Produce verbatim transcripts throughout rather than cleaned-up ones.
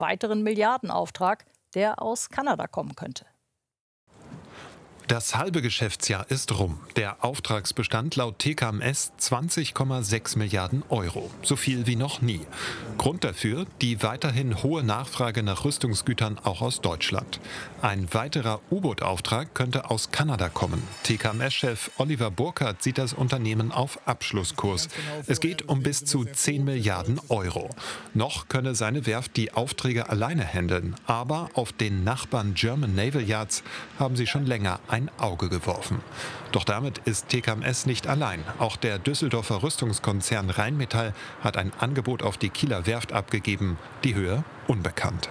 weiteren Milliardenauftrag, der aus Kanada kommen könnte. Das halbe Geschäftsjahr ist rum. Der Auftragsbestand laut T K M S zwanzig Komma sechs Milliarden Euro. So viel wie noch nie. Grund dafür die weiterhin hohe Nachfrage nach Rüstungsgütern auch aus Deutschland. Ein weiterer U-Boot-Auftrag könnte aus Kanada kommen. T K M S-Chef Oliver Burkhardt sieht das Unternehmen auf Abschlusskurs. Es geht um bis zu zehn Milliarden Euro. Noch könne seine Werft die Aufträge alleine handeln. Aber auf den Nachbarn German Naval Yards haben sie schon länger ein Auge geworfen. Doch damit ist T K M S nicht allein. Auch der Düsseldorfer Rüstungskonzern Rheinmetall hat ein Angebot auf die Kieler Werft abgegeben. Die Höhe unbekannt.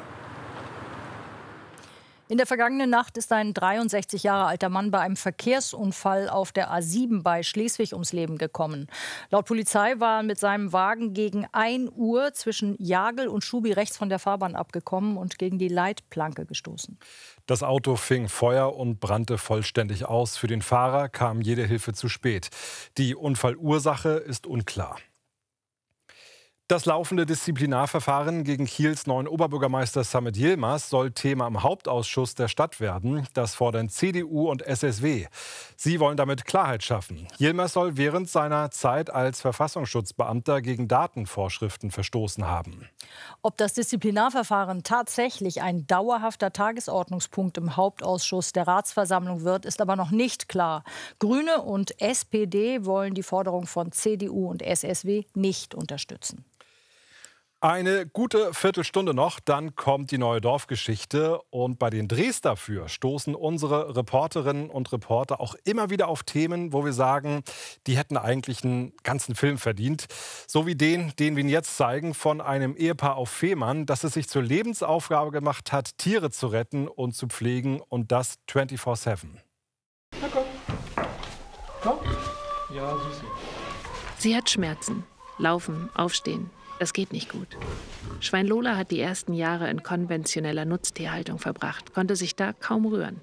In der vergangenen Nacht ist ein dreiundsechzig Jahre alter Mann bei einem Verkehrsunfall auf der A sieben bei Schleswig ums Leben gekommen. Laut Polizei war er mit seinem Wagen gegen ein Uhr zwischen Jagel und Schubi rechts von der Fahrbahn abgekommen und gegen die Leitplanke gestoßen. Das Auto fing Feuer und brannte vollständig aus. Für den Fahrer kam jede Hilfe zu spät. Die Unfallursache ist unklar. Das laufende Disziplinarverfahren gegen Kiels neuen Oberbürgermeister Samet Yilmaz soll Thema im Hauptausschuss der Stadt werden. Das fordern C D U und S S W. Sie wollen damit Klarheit schaffen. Yilmaz soll während seiner Zeit als Verfassungsschutzbeamter gegen Datenvorschriften verstoßen haben. Ob das Disziplinarverfahren tatsächlich ein dauerhafter Tagesordnungspunkt im Hauptausschuss der Ratsversammlung wird, ist aber noch nicht klar. Grüne und S P D wollen die Forderung von C D U und S S W nicht unterstützen. Eine gute Viertelstunde noch, dann kommt die neue Dorfgeschichte. Und bei den Drehs dafür stoßen unsere Reporterinnen und Reporter auch immer wieder auf Themen, wo wir sagen, die hätten eigentlich einen ganzen Film verdient. So wie den, den wir Ihnen jetzt zeigen, von einem Ehepaar auf Fehmarn, das es sich zur Lebensaufgabe gemacht hat, Tiere zu retten und zu pflegen. Und das vierundzwanzig sieben. Na komm. Komm. Ja, süß. Sie hat Schmerzen. Laufen, aufstehen. Das geht nicht gut. Schwein Lola hat die ersten Jahre in konventioneller Nutztierhaltung verbracht, konnte sich da kaum rühren.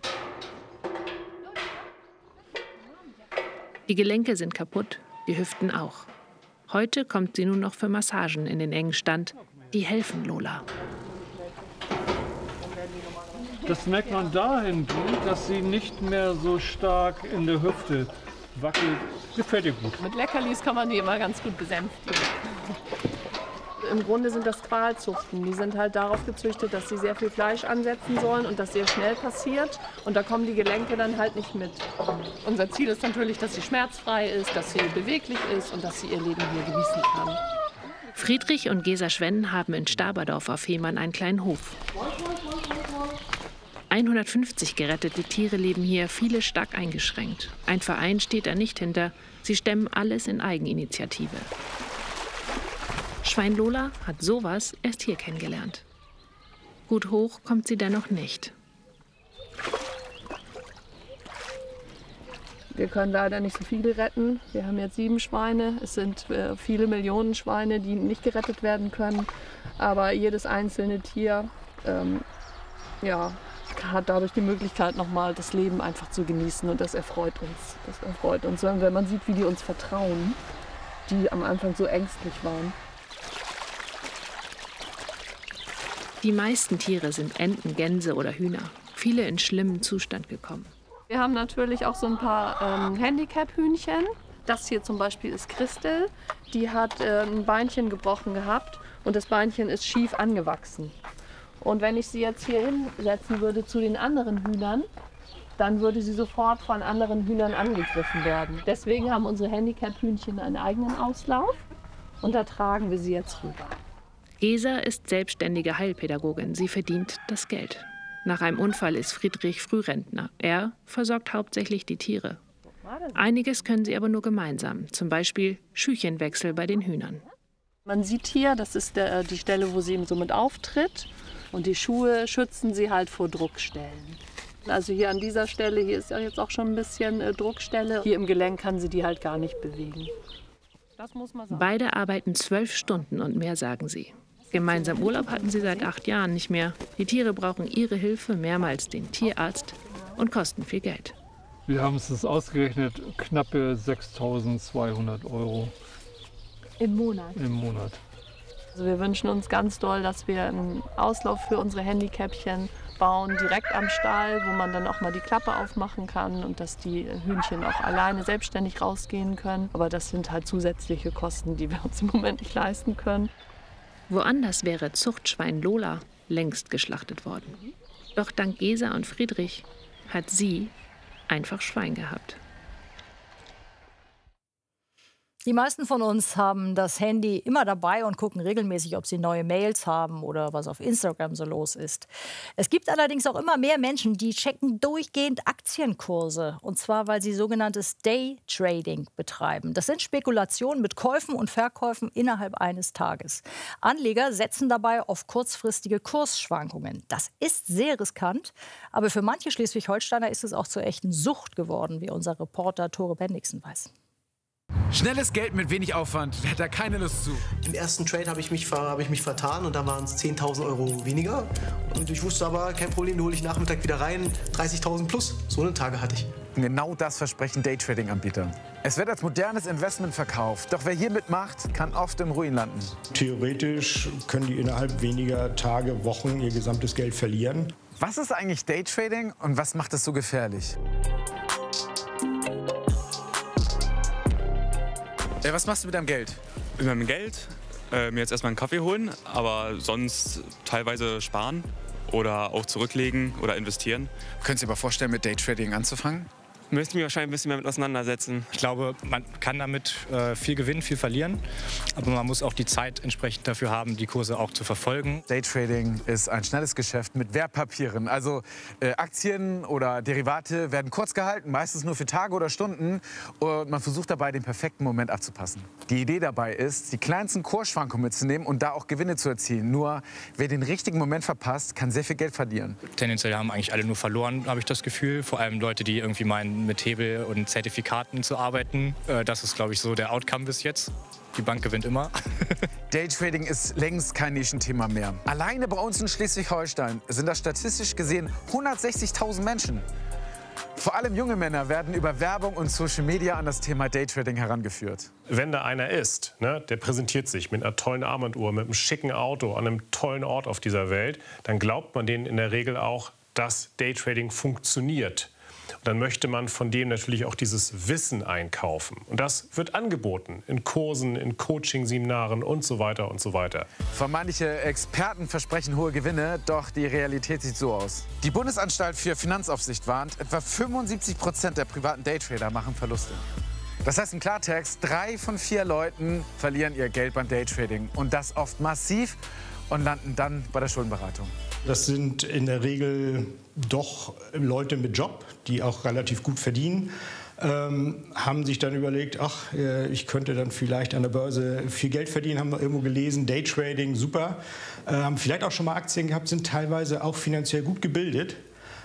Die Gelenke sind kaputt, die Hüften auch. Heute kommt sie nur noch für Massagen in den engen Stand. Die helfen Lola. Das merkt man dahingehend, dass sie nicht mehr so stark in der Hüfte wackelt. Gefällt ihr gut. Mit Leckerlis kann man die immer ganz gut besänftigen. Im Grunde sind das Qualzuchten. Die sind halt darauf gezüchtet, dass sie sehr viel Fleisch ansetzen sollen und das sehr schnell passiert. Und da kommen die Gelenke dann halt nicht mit. Unser Ziel ist natürlich, dass sie schmerzfrei ist, dass sie beweglich ist und dass sie ihr Leben hier genießen kann. Friedrich und Gesa Schwenn haben in Staberdorf auf Fehmarn einen kleinen Hof. hundertfünfzig gerettete Tiere leben hier, viele stark eingeschränkt. Ein Verein steht da nicht hinter. Sie stemmen alles in Eigeninitiative. Schwein Lola hat sowas erst hier kennengelernt. Gut hoch kommt sie dennoch nicht. Wir können leider nicht so viele retten. Wir haben jetzt sieben Schweine. Es sind äh, viele Millionen Schweine, die nicht gerettet werden können. Aber jedes einzelne Tier ähm, ja, hat dadurch die Möglichkeit, nochmal das Leben einfach zu genießen. Und das erfreut uns. Das erfreut uns, wenn man sieht, wie die uns vertrauen, die am Anfang so ängstlich waren. Die meisten Tiere sind Enten, Gänse oder Hühner. Viele in schlimmen Zustand gekommen. Wir haben natürlich auch so ein paar ähm, Handicap-Hühnchen. Das hier zum Beispiel ist Christel. Die hat äh, ein Beinchen gebrochen gehabt und das Beinchen ist schief angewachsen. Und wenn ich sie jetzt hier hinsetzen würde zu den anderen Hühnern, dann würde sie sofort von anderen Hühnern angegriffen werden. Deswegen haben unsere Handicap-Hühnchen einen eigenen Auslauf und da tragen wir sie jetzt rüber. Gesa ist selbstständige Heilpädagogin. Sie verdient das Geld. Nach einem Unfall ist Friedrich Frührentner. Er versorgt hauptsächlich die Tiere. Einiges können sie aber nur gemeinsam. Zum Beispiel Schüchenwechsel bei den Hühnern. Man sieht hier, das ist der, die Stelle, wo sie eben somit auftritt. Und die Schuhe schützen sie halt vor Druckstellen. Also hier an dieser Stelle, hier ist ja jetzt auch schon ein bisschen äh, Druckstelle. Hier im Gelenk kann sie die halt gar nicht bewegen. Das muss man sagen. Beide arbeiten zwölf Stunden und mehr, sagen sie. Gemeinsam Urlaub hatten sie seit acht Jahren nicht mehr. Die Tiere brauchen ihre Hilfe, mehrmals den Tierarzt, und kosten viel Geld. Wir haben es ausgerechnet, knappe sechstausendzweihundert Euro im Monat. Im Monat. Also wir wünschen uns ganz doll, dass wir einen Auslauf für unsere Handykäppchen bauen, direkt am Stall, wo man dann auch mal die Klappe aufmachen kann und dass die Hühnchen auch alleine selbstständig rausgehen können. Aber das sind halt zusätzliche Kosten, die wir uns im Moment nicht leisten können. Woanders wäre Zuchtschwein Lola längst geschlachtet worden. Doch dank Gesa und Friedrich hat sie einfach Schwein gehabt. Die meisten von uns haben das Handy immer dabei und gucken regelmäßig, ob sie neue Mails haben oder was auf Instagram so los ist. Es gibt allerdings auch immer mehr Menschen, die checken durchgehend Aktienkurse. Und zwar, weil sie sogenanntes Day-Trading betreiben. Das sind Spekulationen mit Käufen und Verkäufen innerhalb eines Tages. Anleger setzen dabei auf kurzfristige Kursschwankungen. Das ist sehr riskant, aber für manche Schleswig-Holsteiner ist es auch zur echten Sucht geworden, wie unser Reporter Tore Bendixen weiß. Schnelles Geld mit wenig Aufwand, wer hat da keine Lust zu? Im ersten Trade habe ich, mich hab ich mich vertan und da waren es zehntausend Euro weniger. Und ich wusste aber, kein Problem, die hole ich Nachmittag wieder rein, dreißigtausend plus. So eine Tage hatte ich. Genau das versprechen Daytrading-Anbieter. Es wird als modernes Investment verkauft, doch wer hier mitmacht, kann oft im Ruin landen. Theoretisch können die innerhalb weniger Tage, Wochen ihr gesamtes Geld verlieren. Was ist eigentlich Daytrading und was macht es so gefährlich? Äh, was machst du mit deinem Geld? Mit meinem Geld? Äh, mir jetzt erstmal einen Kaffee holen, aber sonst teilweise sparen oder auch zurücklegen oder investieren. Könntest du dir aber vorstellen, mit Daytrading anzufangen? Müsste mich wahrscheinlich ein bisschen mehr mit auseinandersetzen. Ich glaube, man kann damit äh, viel gewinnen, viel verlieren. Aber man muss auch die Zeit entsprechend dafür haben, die Kurse auch zu verfolgen. Daytrading ist ein schnelles Geschäft mit Wertpapieren. Also äh, Aktien oder Derivate werden kurz gehalten, meistens nur für Tage oder Stunden. Und man versucht dabei, den perfekten Moment abzupassen. Die Idee dabei ist, die kleinsten Kursschwankungen mitzunehmen und da auch Gewinne zu erzielen. Nur wer den richtigen Moment verpasst, kann sehr viel Geld verlieren. Tendenziell haben eigentlich alle nur verloren, habe ich das Gefühl. Vor allem Leute, die irgendwie meinen, mit Hebel und Zertifikaten zu arbeiten. Das ist, glaube ich, so der Outcome bis jetzt. Die Bank gewinnt immer. Daytrading ist längst kein Nischenthema mehr. Alleine bei uns in Schleswig-Holstein sind das statistisch gesehen hundertsechzigtausend Menschen. Vor allem junge Männer werden über Werbung und Social Media an das Thema Daytrading herangeführt. Wenn da einer ist, ne, der präsentiert sich mit einer tollen Armbanduhr, mit einem schicken Auto, an einem tollen Ort auf dieser Welt, dann glaubt man denen in der Regel auch, dass Daytrading funktioniert. Und dann möchte man von dem natürlich auch dieses Wissen einkaufen. Und das wird angeboten in Kursen, in Coaching-Seminaren und so weiter und so weiter. Von manche Experten versprechen hohe Gewinne, doch die Realität sieht so aus. Die Bundesanstalt für Finanzaufsicht warnt, etwa fünfundsiebzig Prozent der privaten Daytrader machen Verluste. Das heißt im Klartext, drei von vier Leuten verlieren ihr Geld beim Daytrading. Und das oft massiv und landen dann bei der Schuldenberatung. Das sind in der Regel doch Leute mit Job, die auch relativ gut verdienen, ähm, haben sich dann überlegt, ach, äh, ich könnte dann vielleicht an der Börse viel Geld verdienen, haben wir irgendwo gelesen, Daytrading, super. Äh, haben vielleicht auch schon mal Aktien gehabt, sind teilweise auch finanziell gut gebildet.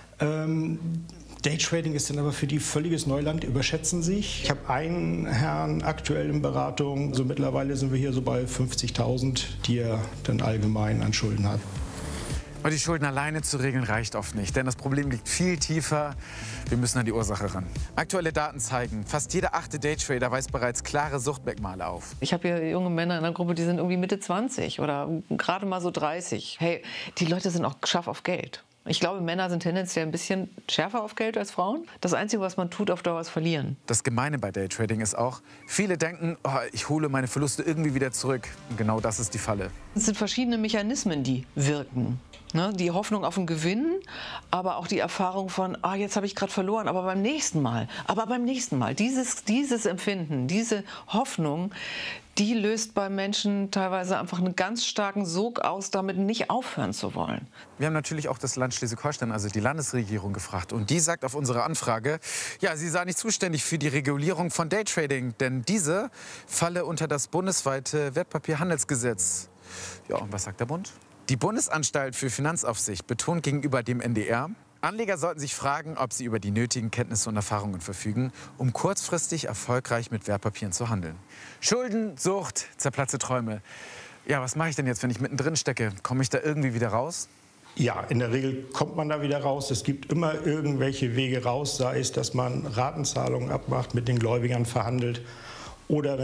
Ähm, Daytrading ist dann aber für die völliges Neuland, überschätzen sich. Ich habe einen Herrn aktuell in Beratung, so mittlerweile sind wir hier so bei fünfzigtausend, die er dann allgemein an Schulden hat. Und die Schulden alleine zu regeln reicht oft nicht, denn das Problem liegt viel tiefer. Wir müssen an die Ursache ran. Aktuelle Daten zeigen, fast jeder achte Daytrader weist bereits klare Suchtmerkmale auf. Ich habe hier junge Männer in der Gruppe, die sind irgendwie Mitte zwanzig oder gerade mal so dreißig. Hey, die Leute sind auch scharf auf Geld. Ich glaube, Männer sind tendenziell ein bisschen schärfer auf Geld als Frauen. Das Einzige, was man tut, auf Dauer ist verlieren. Das Gemeine bei Daytrading ist auch, viele denken, oh, ich hole meine Verluste irgendwie wieder zurück. Und genau das ist die Falle. Es sind verschiedene Mechanismen, die wirken. Ne, die Hoffnung auf einen Gewinn, aber auch die Erfahrung von, ah, jetzt habe ich gerade verloren, aber beim nächsten Mal, aber beim nächsten Mal. Dieses, dieses Empfinden, diese Hoffnung, die löst bei Menschen teilweise einfach einen ganz starken Sog aus, damit nicht aufhören zu wollen. Wir haben natürlich auch das Land Schleswig-Holstein, also die Landesregierung, gefragt. Und die sagt auf unsere Anfrage, ja, sie sei nicht zuständig für die Regulierung von Daytrading, denn diese falle unter das bundesweite Wertpapierhandelsgesetz. Ja, und was sagt der Bund? Die Bundesanstalt für Finanzaufsicht betont gegenüber dem N D R, Anleger sollten sich fragen, ob sie über die nötigen Kenntnisse und Erfahrungen verfügen, um kurzfristig erfolgreich mit Wertpapieren zu handeln. Schulden, Sucht, zerplatzte Träume. Ja, was mache ich denn jetzt, wenn ich mittendrin stecke? Komme ich da irgendwie wieder raus? Ja, in der Regel kommt man da wieder raus. Es gibt immer irgendwelche Wege raus, sei es, dass man Ratenzahlungen abmacht, mit den Gläubigern verhandelt. Oder wenn es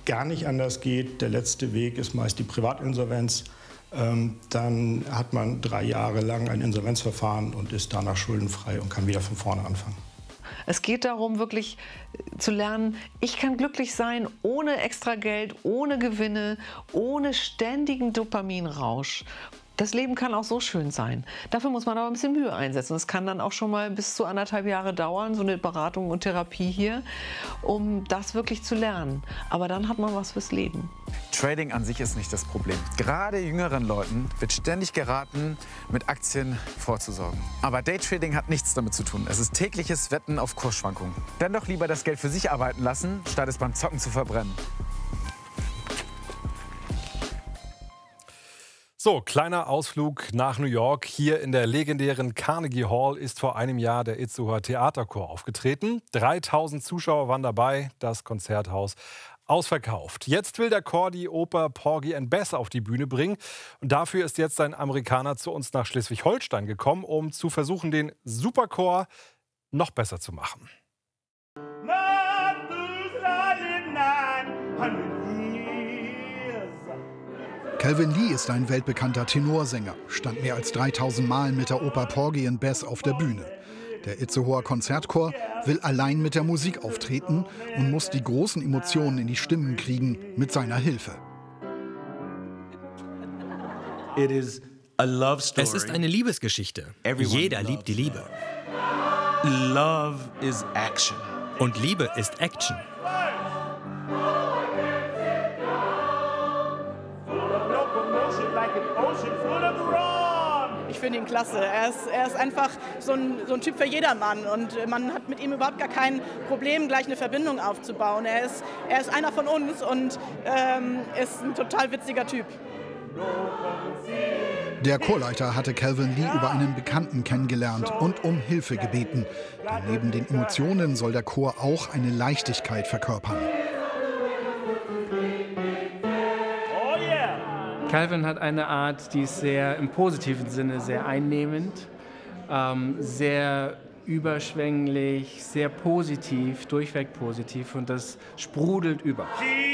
gar nicht anders geht, der letzte Weg ist meist die Privatinsolvenz. Ähm, dann hat man drei Jahre lang ein Insolvenzverfahren und ist danach schuldenfrei und kann wieder von vorne anfangen. Es geht darum, wirklich zu lernen, ich kann glücklich sein ohne extra Geld, ohne Gewinne, ohne ständigen Dopaminrausch. Das Leben kann auch so schön sein. Dafür muss man aber ein bisschen Mühe einsetzen. Es kann dann auch schon mal bis zu anderthalb Jahre dauern, so eine Beratung und Therapie hier, um das wirklich zu lernen. Aber dann hat man was fürs Leben. Trading an sich ist nicht das Problem. Gerade jüngeren Leuten wird ständig geraten, mit Aktien vorzusorgen. Aber Daytrading hat nichts damit zu tun. Es ist tägliches Wetten auf Kursschwankungen. Dann doch lieber das Geld für sich arbeiten lassen, statt es beim Zocken zu verbrennen. So, kleiner Ausflug nach New York. Hier in der legendären Carnegie Hall ist vor einem Jahr der Itzehoer Theaterchor aufgetreten. dreitausend Zuschauer waren dabei, das Konzerthaus ausverkauft. Jetzt will der Chor die Oper Porgy and Bess auf die Bühne bringen. Und dafür ist jetzt ein Amerikaner zu uns nach Schleswig-Holstein gekommen, um zu versuchen, den Superchor noch besser zu machen. Calvin Lee ist ein weltbekannter Tenorsänger, stand mehr als dreitausend Mal mit der Oper Porgy and Bess auf der Bühne. Der Itzehoer Konzertchor will allein mit der Musik auftreten und muss die großen Emotionen in die Stimmen kriegen mit seiner Hilfe. Es ist eine Liebesgeschichte. Jeder liebt die Liebe. Und Liebe ist Action. Ich finde ihn klasse. Er ist, er ist einfach so ein, so ein Typ für jedermann und man hat mit ihm überhaupt gar kein Problem, gleich eine Verbindung aufzubauen. Er ist, er ist einer von uns und ähm, ist ein total witziger Typ. Der Chorleiter hatte Calvin Lee über einen Bekannten kennengelernt und um Hilfe gebeten. Denn neben den Emotionen soll der Chor auch eine Leichtigkeit verkörpern. Calvin hat eine Art, die ist sehr im positiven Sinne sehr einnehmend, ähm, sehr überschwänglich, sehr positiv, durchweg positiv und das sprudelt über.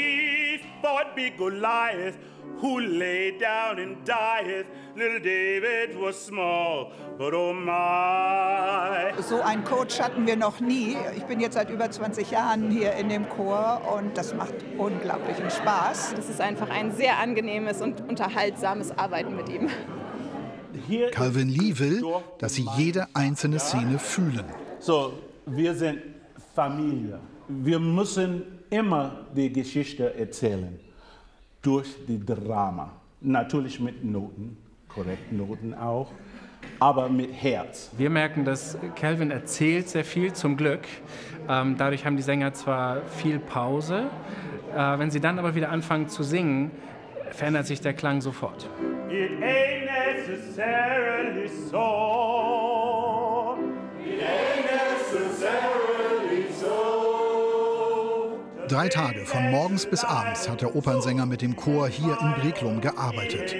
Who laid down and died. Little David was small, but oh my. So einen Coach hatten wir noch nie. Ich bin jetzt seit über zwanzig Jahren hier in dem Chor und das macht unglaublichen Spaß. Das ist einfach ein sehr angenehmes und unterhaltsames Arbeiten mit ihm. Calvin Lee will, dass sie jede einzelne Szene fühlen. So, wir sind Familie. Wir müssen immer die Geschichte erzählen. Durch die Drama. Natürlich mit Noten, korrekt Noten auch, aber mit Herz. Wir merken, dass Calvin erzählt sehr viel, zum Glück. Ähm, dadurch haben die Sänger zwar viel Pause, äh, wenn sie dann aber wieder anfangen zu singen, verändert sich der Klang sofort. It ain't necessarily so. It ain't necessarily so. Drei Tage, von morgens bis abends, hat der Opernsänger mit dem Chor hier in Breklum gearbeitet.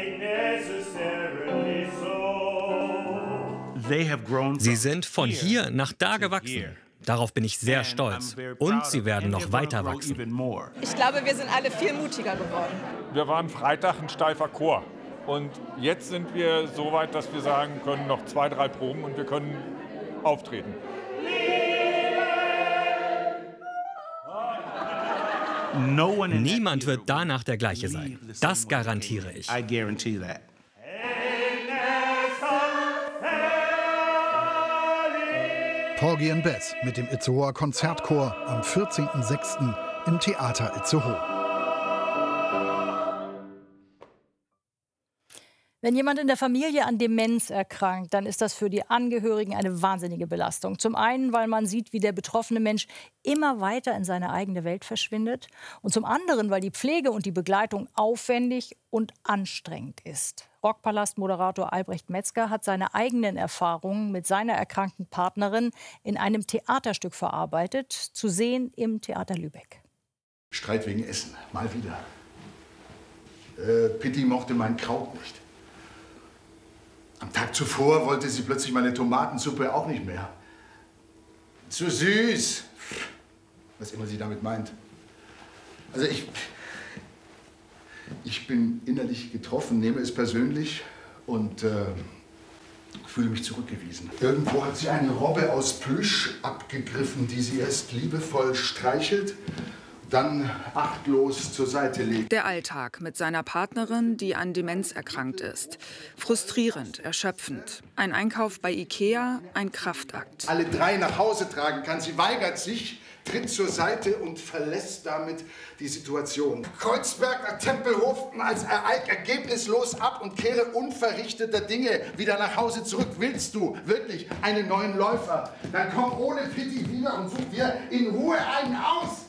Sie sind von hier nach da gewachsen. Darauf bin ich sehr stolz. Und sie werden noch weiter wachsen. Ich glaube, wir sind alle viel mutiger geworden. Wir waren Freitag ein steifer Chor. Und jetzt sind wir so weit, dass wir sagen können, noch zwei, drei Proben und wir können auftreten. Niemand wird danach der gleiche sein. Das garantiere ich. Porgy and Bess mit dem Itzehoer Konzertchor am vierzehnten sechsten im Theater Itzehoe. Wenn jemand in der Familie an Demenz erkrankt, dann ist das für die Angehörigen eine wahnsinnige Belastung. Zum einen, weil man sieht, wie der betroffene Mensch immer weiter in seine eigene Welt verschwindet. Und zum anderen, weil die Pflege und die Begleitung aufwendig und anstrengend ist. Rockpalast-Moderator Albrecht Metzger hat seine eigenen Erfahrungen mit seiner erkrankten Partnerin in einem Theaterstück verarbeitet, zu sehen im Theater Lübeck. Streit wegen Essen, mal wieder. Äh, Pitti mochte mein Kraut nicht. Am Tag zuvor wollte sie plötzlich meine Tomatensuppe auch nicht mehr. Zu süß. Was immer sie damit meint. Also ich, Ich bin innerlich getroffen, nehme es persönlich und äh, fühle mich zurückgewiesen. Irgendwo hat sie eine Robbe aus Plüsch abgegriffen, die sie erst liebevoll streichelt, dann achtlos zur Seite legt. Der Alltag mit seiner Partnerin, die an Demenz erkrankt ist. Frustrierend, erschöpfend. Ein Einkauf bei Ikea, ein Kraftakt. Alle drei nach Hause tragen kann. Sie weigert sich, tritt zur Seite und verlässt damit die Situation. Kreuzberg nach Tempelhof als ergebnislos ab und kehre unverrichteter Dinge wieder nach Hause zurück. Willst du wirklich einen neuen Läufer? Dann komm ohne Pitti wieder und such dir in Ruhe einen aus.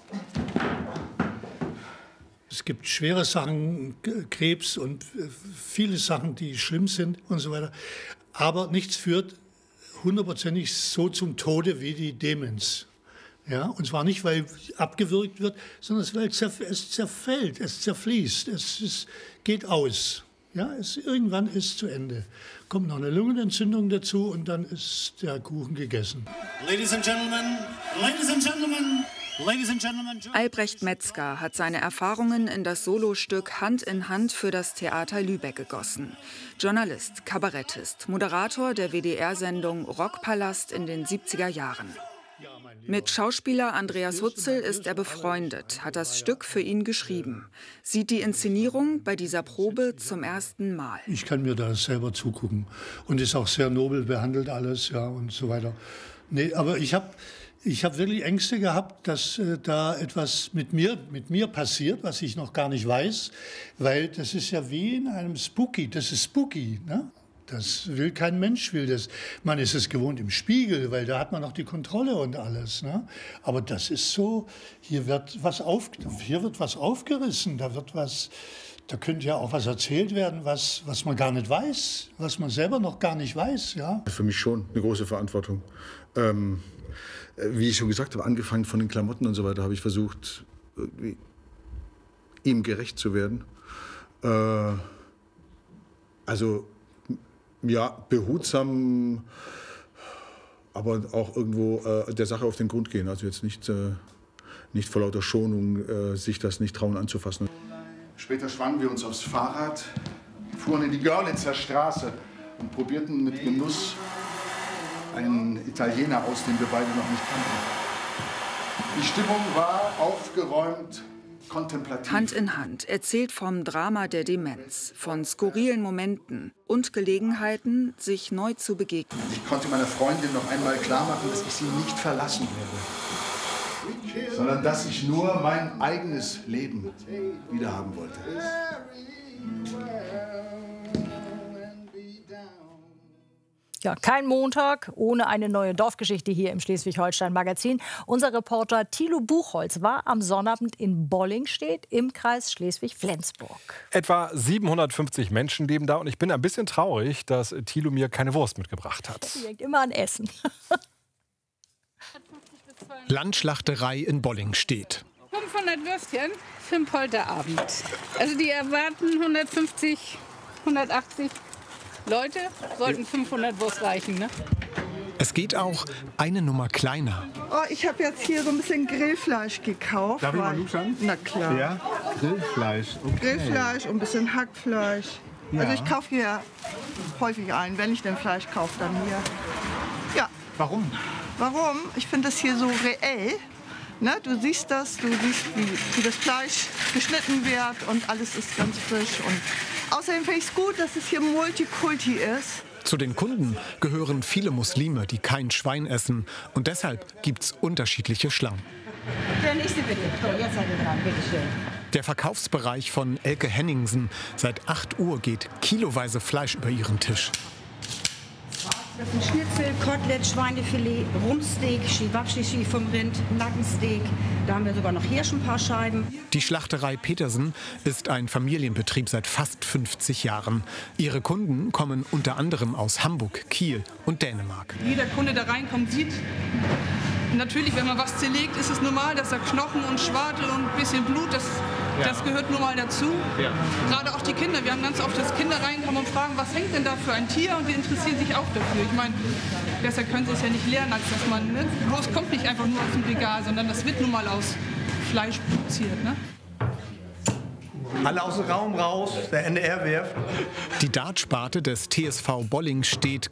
Es gibt schwere Sachen, Krebs und viele Sachen, die schlimm sind und so weiter. Aber nichts führt hundertprozentig so zum Tode wie die Demenz. Ja, und zwar nicht, weil abgewürgt wird, sondern weil es zerfällt, es zerfließt, es, es geht aus. Ja, es, irgendwann ist es zu Ende. Kommt noch eine Lungenentzündung dazu und dann ist der Kuchen gegessen. Ladies and Gentlemen, Ladies and Gentlemen, Ladies and Gentlemen. Albrecht Metzger hat seine Erfahrungen in das Solostück Hand in Hand für das Theater Lübeck gegossen. Journalist, Kabarettist, Moderator der W D R-Sendung Rockpalast in den siebziger Jahren. Mit Schauspieler Andreas Hutzel ist er befreundet, hat das Stück für ihn geschrieben. Sieht die Inszenierung bei dieser Probe zum ersten Mal. Ich kann mir da selber zugucken und ist auch sehr nobel behandelt alles, ja, und so weiter. Nee, aber ich habe ich hab wirklich Ängste gehabt, dass äh, da etwas mit mir, mit mir passiert, was ich noch gar nicht weiß, weil das ist ja wie in einem Spooky, das ist spooky, ne? Das will kein Mensch, will das. Man ist es gewohnt im Spiegel, weil da hat man noch die Kontrolle und alles. Ne? Aber das ist so, hier wird was auf, hier wird was aufgerissen, da wird was, da könnte ja auch was erzählt werden, was, was man gar nicht weiß, was man selber noch gar nicht weiß. Ja? Für mich schon eine große Verantwortung. Ähm, wie ich schon gesagt habe, angefangen von den Klamotten und so weiter, habe ich versucht, irgendwie ihm gerecht zu werden. Äh, also ja, behutsam, aber auch irgendwo äh, der Sache auf den Grund gehen. Also jetzt nicht, äh, nicht vor lauter Schonung äh, sich das nicht trauen anzufassen. Später schwangen wir uns aufs Fahrrad, fuhren in die Görlitzer Straße und probierten mit Genuss einen Italiener aus, den wir beide noch nicht kannten. Die Stimmung war aufgeräumt, kontemplativ. Hand in Hand erzählt vom Drama der Demenz, von skurrilen Momenten und Gelegenheiten, sich neu zu begegnen. Ich konnte meiner Freundin noch einmal klar machen, dass ich sie nicht verlassen werde, sondern dass ich nur mein eigenes Leben wiederhaben wollte. Ja, kein Montag ohne eine neue Dorfgeschichte hier im Schleswig-Holstein-Magazin. Unser Reporter Thilo Buchholz war am Sonnabend in Bollingstedt im Kreis Schleswig-Flensburg. Etwa siebenhundertfünfzig Menschen leben da und ich bin ein bisschen traurig, dass Thilo mir keine Wurst mitgebracht hat. Sie denkt immer an Essen. Landschlachterei in Bollingstedt. fünfhundert Würstchen für einen Polterabend. Also die erwarten hundertfünfzig, hundertachtzig Leute, sollten fünfhundert Wurst reichen, ne? Es geht auch eine Nummer kleiner. Oh, ich habe jetzt hier so ein bisschen Grillfleisch gekauft. Darf ich mal luschern? Na klar. Ja, Grillfleisch. Okay. Grillfleisch und ein bisschen Hackfleisch. Ja. Also ich kaufe hier häufig ein, wenn ich denn Fleisch kaufe, dann hier. Ja. Warum? Warum? Ich finde das hier so reell. Ne? Du siehst das, du siehst, wie, wie das Fleisch geschnitten wird und alles ist ganz frisch. Und außerdem finde ich es gut, dass es hier Multikulti ist. Zu den Kunden gehören viele Muslime, die kein Schwein essen. Und deshalb gibt es unterschiedliche Schlangen. Der nächste bitte. So, jetzt seid ihr dran, bitteschön. Der Verkaufsbereich von Elke Henningsen. Seit acht Uhr geht kiloweise Fleisch über ihren Tisch. Das sind Schnitzel, Kotelett, Schweinefilet, Rumsteak, Schiwabschichi vom Rind, Nackensteak. Da haben wir sogar noch Hirsch ein paar Scheiben. Die Schlachterei Petersen ist ein Familienbetrieb seit fast fünfzig Jahren. Ihre Kunden kommen unter anderem aus Hamburg, Kiel und Dänemark. Jeder Kunde, der reinkommt, sieht, natürlich, wenn man was zerlegt, ist es normal, dass da Knochen und Schwarte und ein bisschen Blut, das, ja. das gehört nun mal dazu. Ja. Gerade auch die Kinder. Wir haben ganz oft, dass Kinder reinkommen und fragen, was hängt denn da für ein Tier? Und die interessieren sich auch dafür. Ich meine, besser können sie es ja nicht lernen, als dass man, ne? Wurst kommt nicht einfach nur aus dem Regal, sondern das wird nun mal aus Fleisch produziert. Ne? Alle aus dem Raum raus, der N D R wirft. Die Dartsparte des T S V Bolling steht